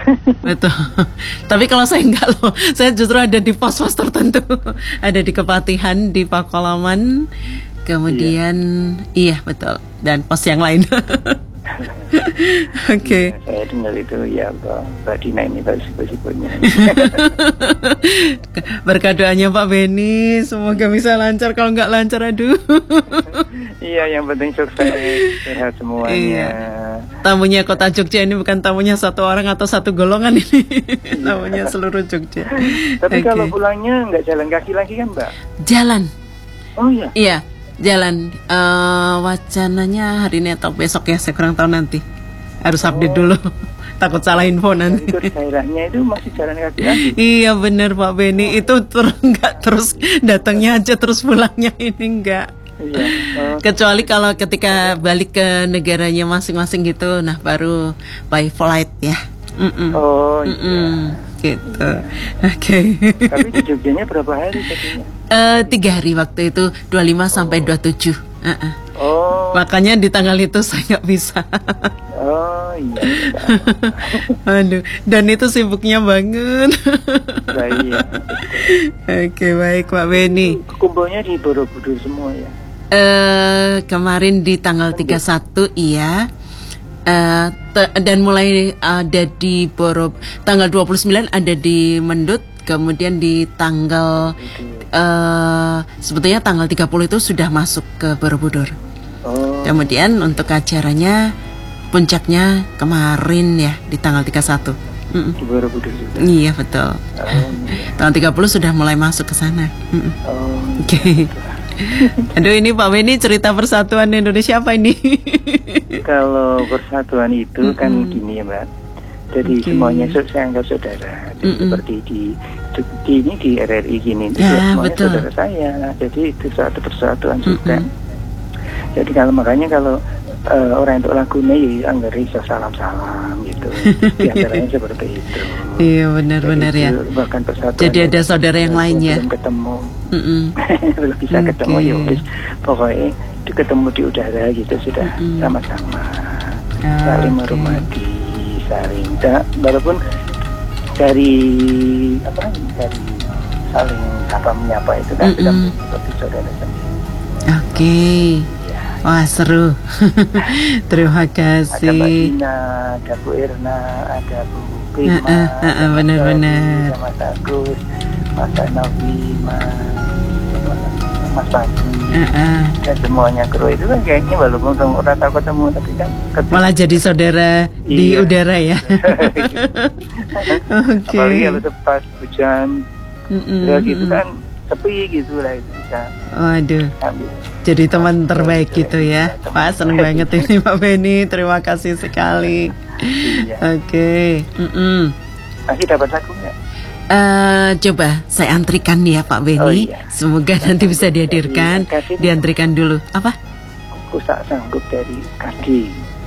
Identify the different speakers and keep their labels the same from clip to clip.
Speaker 1: Betul. Tapi kalau saya enggak loh, saya justru ada di pos-pos tertentu, ada di Kepatihan, di Pakualaman, kemudian iya betul, dan pos yang lain. Oke.
Speaker 2: Saya dengar itu ya Mbak Dina ini bersiko-sikonya.
Speaker 1: Berkat doanya Pak Beni, semoga bisa lancar. Kalau nggak lancar, aduh.
Speaker 2: Iya, yang penting sukses, sehat semuanya.
Speaker 1: Iya. Tamunya Kota Jogja ini bukan tamunya satu orang atau satu golongan ini, tamunya seluruh Jogja.
Speaker 2: Tapi kalau pulangnya nggak jalan kaki lagi kan Mbak?
Speaker 1: Jalan.
Speaker 2: Oh iya.
Speaker 1: Iya. Jalan, wacananya hari ini atau besok ya, saya kurang tahu nanti. Harus update dulu, takut salah info nanti.
Speaker 2: Itu daerahnya itu masih jalan kaki lagi.
Speaker 1: Iya benar Pak Beni, itu nggak terus datangnya aja terus pulangnya ini enggak.
Speaker 2: Iya.
Speaker 1: Kecuali kalau ketika balik ke negaranya masing-masing gitu, nah baru by flight ya.
Speaker 2: Oh iya.
Speaker 1: Gitu. Oke.
Speaker 2: Tapi di Jogjanya berapa hari tadinya?
Speaker 1: 3 hari waktu itu, 25 sampai 27.
Speaker 2: Oh.
Speaker 1: Makanya di tanggal itu saya nggak bisa.
Speaker 2: Oh iya.
Speaker 1: Aduh, dan itu sibuknya banget.
Speaker 2: Baik.
Speaker 1: Oke, baik Pak Beni.
Speaker 2: Kumpulnya di Borobudur semua ya?
Speaker 1: Kemarin di tanggal 31 iya. Dan mulai ada di tanggal 29 ada di Mendut, kemudian di tanggal sebetulnya tanggal 30 itu sudah masuk ke Borobudur. Kemudian untuk acaranya puncaknya kemarin ya di tanggal 31.
Speaker 2: Di Borobudur juga.
Speaker 1: Iya betul. Tanggal 30 sudah mulai masuk ke sana. Oke. Aduh, ini Pak Beni cerita persatuan Indonesia apa ini?
Speaker 2: Kalau persatuan itu kan gini ya Mbak. Jadi semuanya saya anggap saudara. Jadi seperti di RRI gini itu semuanya saudara saya. Jadi itu suatu persatuan juga. Jadi makanya kalau orang untuk lagunya ya anggap bisa salam-salam gitu. Di antaranya seperti itu.
Speaker 1: Iya benar-benar ya.
Speaker 2: Bahkan persatuan.
Speaker 1: Jadi ada saudara yang lain ya.
Speaker 2: Belum ketemu. Belum bisa ketemu ya. Pokoknya ketemu di udara gitu sudah sama-sama. Saling menghormati, saling walaupun dari saling menyapa itu kan sudah seperti saudara sendiri.
Speaker 1: Oke. Wah seru. Terima kasih.
Speaker 2: Ada Mbak Dina, ada Bu Irna, ada Bu Prima,
Speaker 1: benar-benar.
Speaker 2: Mas Agus, Mas Nabi, Mas Pagi, dan semuanya kru itu kan kayaknya walaupun orang tahu ketemu tapi kan
Speaker 1: malah jadi saudara di udara ya.
Speaker 2: Oke. Apalagi kalau pas hujan, ya gitu kan sepi gitu lah itu bisa.
Speaker 1: Waduh. Jadi teman terbaik gitu ya. Pak seneng banget ini Pak Beni. Terima kasih sekali. Oke.
Speaker 2: Masih dapat lagu nggak?
Speaker 1: Coba saya antrikan ya Pak Beni. Semoga nanti bisa dihadirkan. Diantrikan dulu. Apa?
Speaker 2: Ku tak sanggup dari Kadi.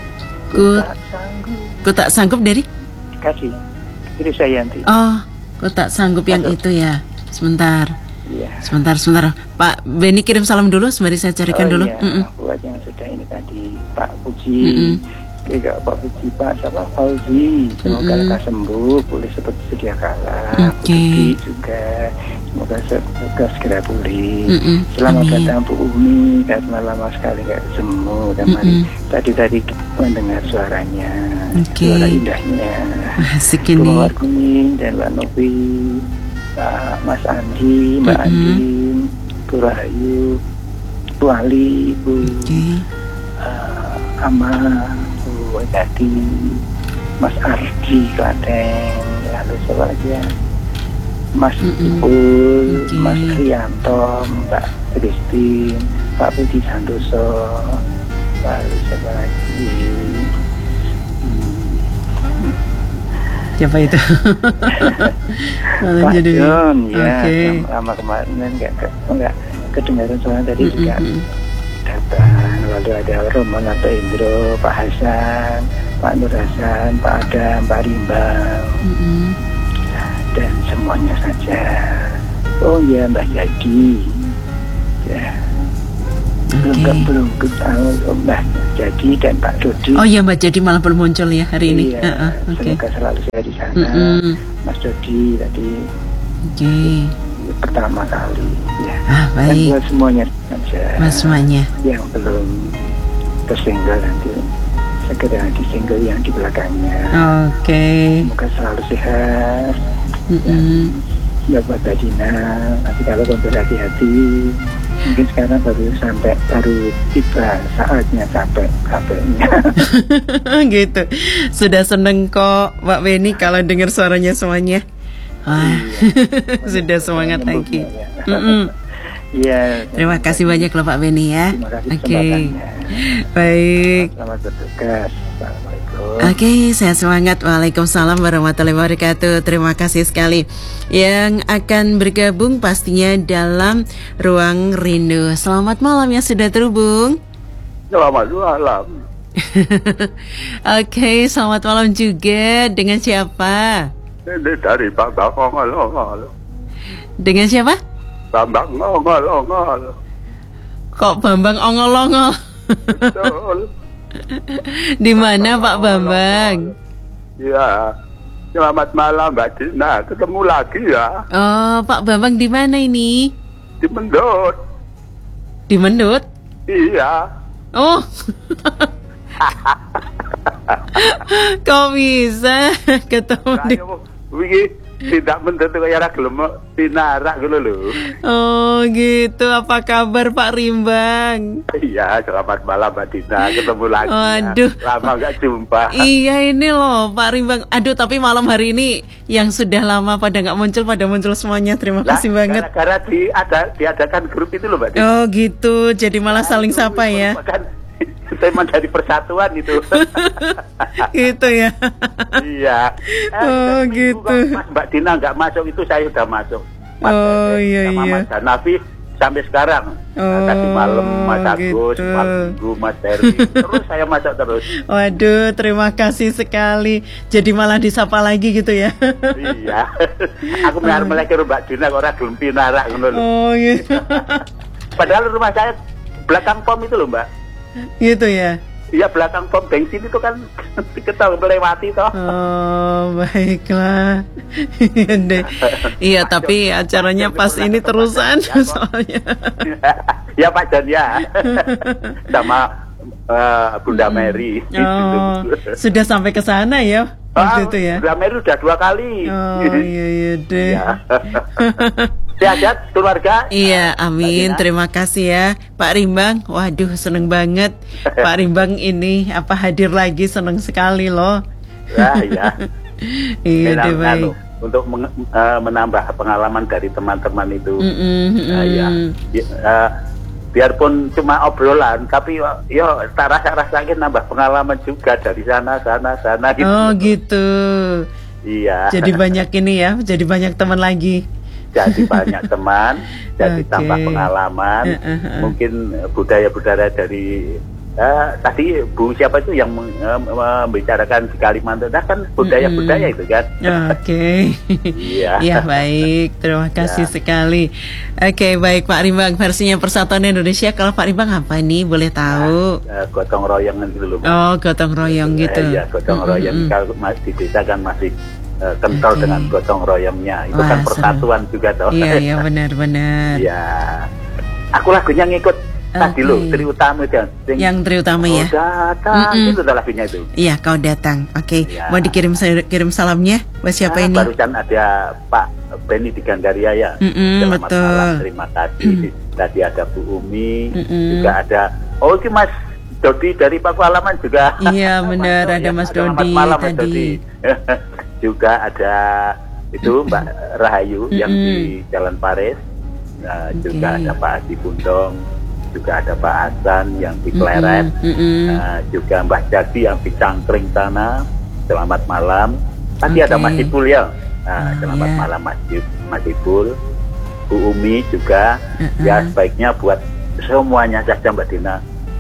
Speaker 1: Ku tak sanggup dari
Speaker 2: Kadi. Jadi saya nanti.
Speaker 1: Oh, ku tak sanggup yang itu ya. Sebentar.
Speaker 2: Iya.
Speaker 1: Sebentar. Pak Beni kirim salam dulu, sembari saya carikan dulu.
Speaker 2: Iya, buat yang sudah ini tadi Pak Puji, juga Pak Puji, Pak Fauzi, semoga lekas sembuh, pulih seperti sedia kala. Puji juga, semoga segera pulih. Selamat datang Bu Umi, karena lama sekali nggak ketemu, dan tadi mendengar suaranya, suara indahnya.
Speaker 1: Asik ini.
Speaker 2: Bu Kuning dan Mbak Novi. Mas Andi, Mbak Andin, Bu Rahayu, Bu Ali, Bu Ama, Bu Edi, Mas Ardi Klaten, lalu siapa lagi ya? Mas Ipul, Mas Rianto, Mbak Christine, Pak Budi Santoso, lalu siapa lagi?
Speaker 1: Siapa itu?
Speaker 2: Pak John, ya. Lama kemarin nggak kedengaran soalnya tadi juga datang. Lalu ada Roman atau Indro, Pak Hasan, Pak Nur Hasan, Pak Adam, Pak Rimbang, dan semuanya saja. Oh ya Mbak Yadi, ya. belum Mbak Jadi dan Pak Dodi.
Speaker 1: Oh ya, Mbak Jadi malah belum muncul ya hari ini.
Speaker 2: Iya, semoga selalu saya di sana. Mas Dodi tadi pertama kali ya.
Speaker 1: Baik.
Speaker 2: Dan buat semuanya saja.
Speaker 1: Mas semuanya
Speaker 2: yang belum tersinggah nanti segera disinggah yang di belakangnya. Semoga selalu sehat. Ya buat Mbak Dina, nanti kalau kompor hati-hati, mungkin sekarang baru tiba saatnya capeknya.
Speaker 1: Gitu. Sudah seneng kok Mbak Beni kalau dengar suaranya semuanya. Sudah semangat lagi.
Speaker 2: Iya.
Speaker 1: Terima kasih banyak loh Pak Beni ya.
Speaker 2: Terima kasih kesempatannya.
Speaker 1: Baik.
Speaker 2: Selamat bertugas. Assalamualaikum.
Speaker 1: Sehat semangat. Waalaikumsalam warahmatullahi wabarakatuh. Terima kasih sekali yang akan bergabung pastinya dalam Ruang Rindu. Selamat malam yang sudah terhubung.
Speaker 2: Selamat malam.
Speaker 1: Selamat malam juga. Dengan siapa?
Speaker 2: Ini dari Bambang Ongol-Ongol.
Speaker 1: Dengan siapa?
Speaker 2: Bambang Ongol-Ongol.
Speaker 1: Kok Bambang Ongol-Ongol?
Speaker 2: Betul.
Speaker 1: Di mana Pak Bambang?
Speaker 2: Ya, selamat malam Mbak Dina. Ketemu lagi ya.
Speaker 1: Oh, Pak Bambang di mana ini?
Speaker 2: Di Mendut.
Speaker 1: Di Mendut?
Speaker 2: Iya.
Speaker 1: Oh. Kok bisa ketemu di...
Speaker 2: Tidak menentu kayak gelem pinarak gitu loh.
Speaker 1: Oh gitu, apa kabar Pak Rimbang?
Speaker 2: Iya, selamat malam Mbak Dina, ketemu lagi.
Speaker 1: Aduh,
Speaker 2: lama gak jumpa.
Speaker 1: Iya ini loh Pak Rimbang. Aduh, tapi malam hari ini yang sudah lama pada pada muncul semuanya. Terima kasih banget.
Speaker 2: Karena diadakan grup itu loh Mbak Dina.
Speaker 1: Oh gitu, jadi malah saling sapa ya.
Speaker 2: Tema dari persatuan itu.
Speaker 1: Gitu ya.
Speaker 2: Iya.
Speaker 1: Oh gitu.
Speaker 2: Mas Mbak Dina nggak masuk itu saya udah masuk.
Speaker 1: Iya.
Speaker 2: Mas Hanafi sampai sekarang. Tadi malam Mas Agus, Mas Minggu, Mas Heri. Terus saya masuk terus.
Speaker 1: Waduh, terima kasih sekali. Jadi malah disapa lagi gitu ya.
Speaker 2: Iya. Aku melek Mbak Dina kok ora gelem pinarak ngono lho.
Speaker 1: Oh gitu.
Speaker 2: Padahal rumah saya belakang pom itu loh Mbak.
Speaker 1: Gitu ya.
Speaker 2: Iya, belakang pom bensin itu kan kita melewati toh.
Speaker 1: Oh, baiklah. Iya, tapi acaranya pas ini terusan soalnya.
Speaker 2: Ya Pak Jan ya. Sama Bunda Mary.
Speaker 1: Oh, sudah sampai ke sana ya waktu itu ya.
Speaker 2: Bunda Mary udah 2 kali.
Speaker 1: Oh, iya deh.
Speaker 2: Sehat keluarga.
Speaker 1: Iya, amin. Terima kasih ya Pak Rimbang. Waduh, seneng banget Pak Rimbang ini hadir lagi, seneng sekali loh.
Speaker 2: Ya.
Speaker 1: Iya deh, baik.
Speaker 2: Untuk menambah pengalaman dari teman-teman itu. Biarpun cuma obrolan, tapi yo tak rasa-rasain nambah pengalaman juga dari sana gitu.
Speaker 1: Oh gitu.
Speaker 2: Iya.
Speaker 1: Jadi banyak ini ya, jadi banyak teman lagi.
Speaker 2: Jadi banyak teman, jadi tambah pengalaman, mungkin budaya-budaya dari tadi Bu siapa itu yang membicarakan di Kalimantan, kan budaya-budaya itu kan. Iya.
Speaker 1: Ya baik, terima kasih sekali. Baik Pak Rimbang, versinya Persatuan Indonesia kalau Pak Rimbang apa nih, boleh tahu?
Speaker 2: Gotong royong gitu loh.
Speaker 1: Oh, gotong royong gitu.
Speaker 2: Iya, gotong royong. Kalau di desa kan masih kental dengan gotong royongnya. Itu kan persatuan juga toh.
Speaker 1: Iya, benar-benar.
Speaker 2: Iya. Aku lagunya ngikut tadi loh, Tri Utami itu.
Speaker 1: Yang Tri Utami ya.
Speaker 2: Datang, itu lagunya itu.
Speaker 1: Iya, Kau Datang. Ya. Mau kirim salamnya buat siapa ini?
Speaker 2: Barusan ada Pak Beni di Gandaria ya. Selamat malam, terima kasih. Tadi ada Bu Umi, juga ada itu Mas Dodi dari Pakualaman juga.
Speaker 1: Iya, benar, ada Mas Dodi.
Speaker 2: Selamat malam Mas Dodi. Juga ada itu Mbak Rahayu yang di Jalan Paris, juga ada Pak Adi Bundong, juga ada Pak Hasan yang di Pleret, juga Mbak Jadi yang di Cangkring sana. Selamat malam. Tadi ada Mas Ipul ya. Selamat malam Mas Ipul. Bu Umi juga. Ya sebaiknya buat semuanya saja Mbak Dina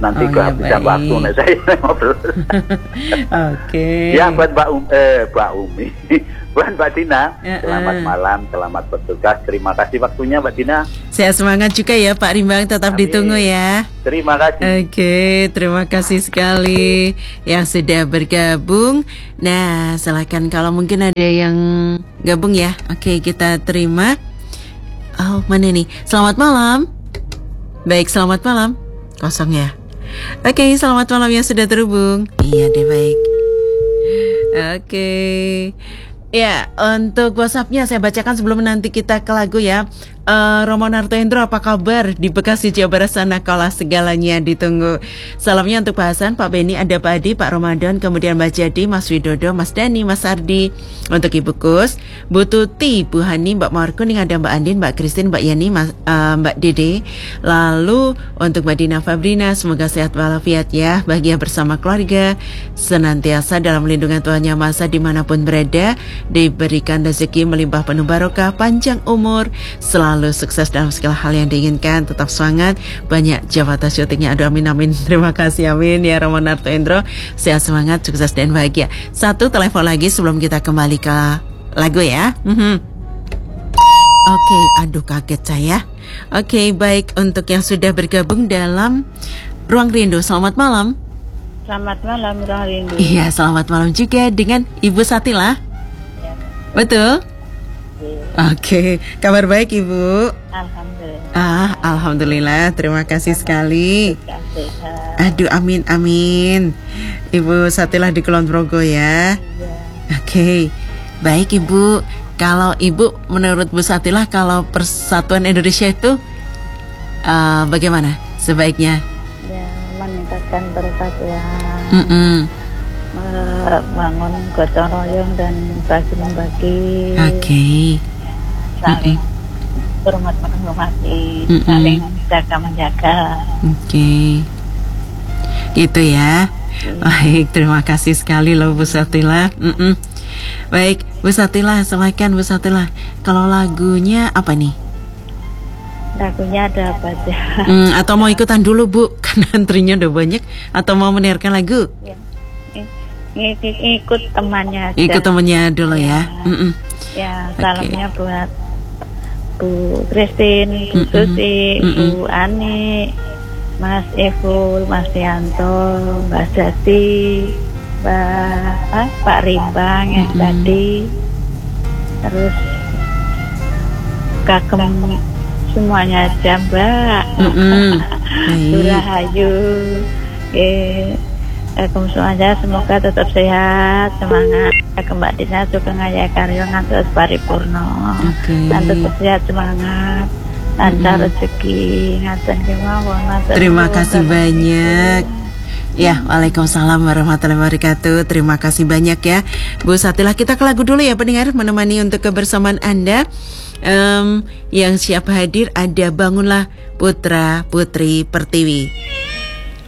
Speaker 2: nanti kehabisan waktu nih saya ngobrol.
Speaker 1: Oke.
Speaker 2: Ya buat Mbak Umi, buat Mbak Dina, selamat malam, selamat bertugas. Terima kasih waktunya Mbak Dina.
Speaker 1: Sehat semangat juga ya Pak Rimbang, tetap ditunggu ya.
Speaker 2: Terima kasih.
Speaker 1: Oke, terima kasih sekali yang sudah bergabung. Nah, silakan kalau mungkin ada yang gabung ya. Oke, kita terima. Oh, mana nih? Selamat malam. Baik, selamat malam. Kosong ya. Oke, selamat malam yang sudah terhubung. Iya deh, baik. Oke. Ya, untuk WhatsApp-nya saya bacakan sebelum nanti kita ke lagu ya. Romo Nartoendro, apa kabar di Bekasi, Jawa Barat sana? Kaulah segalanya, ditunggu. Salamnya untuk Pak Hasan, Pak Beni, ada Pak Adi, Pak Ramadan, kemudian Mbak Jadi, Mas Widodo, Mas Dani, Mas Ardi. Untuk Ibu Kus, Bu Tuti, Bu Hani, Mbak Markuning, ada Mbak Andin, Mbak Kristin, Mbak Yani, Mbak Dede. Lalu untuk Mbak Dina Fabrina, semoga sehat walafiat ya, bahagia bersama keluarga, senantiasa dalam lindungan Tuhan Yang Maha Esa dimanapun berada, diberikan rezeki melimpah penuh barokah, panjang umur, selalu sukses dalam segala hal yang diinginkan, tetap semangat, banyak jabatan syutingnya, aduh amin amin, terima kasih amin ya Romo Nartoendro, sehat semangat, sukses dan bahagia. Satu telepon lagi sebelum kita kembali ke lagu ya. Oke, aduh kaget saya. Oke, baik, untuk yang sudah bergabung dalam Ruang Rindu, selamat malam.
Speaker 3: Selamat malam Ruang Rindu.
Speaker 1: Iya, selamat malam juga dengan Ibu Satila.
Speaker 3: Ya.
Speaker 1: Betul? Oke, kabar baik Ibu?
Speaker 3: Alhamdulillah.
Speaker 1: Alhamdulillah, terima kasih sekali.
Speaker 3: Sehat.
Speaker 1: Aduh, amin amin. Ibu Satila di Kulon Progo ya.
Speaker 3: Iya.
Speaker 1: Oke, baik Ibu. Kalau Ibu, menurut Bu Satila, kalau Persatuan Indonesia itu bagaimana sebaiknya?
Speaker 3: Ya, meningkatkan persatuan. Bangun gotong royong dan bagi membagi.
Speaker 1: Oke.
Speaker 3: Saling hormat menghormati, saling jaga menjaga.
Speaker 1: Oke. Gitu ya. Baik, terima kasih sekali loh Bu Satila. Baik, Bu Satila, silakan Bu Satila. Kalau lagunya apa nih?
Speaker 3: Lagunya ada apa aja?
Speaker 1: Atau mau ikutan dulu Bu, karena antrinya udah banyak. Atau mau mendengarkan lagu?
Speaker 3: Ya. Ikut temannya aja.
Speaker 1: Ikut temannya dulu ya.
Speaker 3: Ya, salamnya buat Bu Kristin, Bu Susi, Bu Ani, Mas Evul, Mas Yanto, Mbak Jati, Pak Rimbang yang tadi, terus kagem semuanya aja Mbak. Rahayu, kagem semuanya, semoga tetap sehat, semangat. Mbak Dina juga ngaya karyo ngantos paripurna. Dan tetap sehat, semangat, lancar rezeki, ngaten kemawon.
Speaker 1: Terima kasih banyak. Ya, waalaikumsalam warahmatullahi wabarakatuh. Terima kasih banyak ya Bu Satila. Kita ke lagu dulu ya pendengar, menemani untuk kebersamaan Anda. Yang siap hadir ada Bangunlah Putra Putri Pertiwi.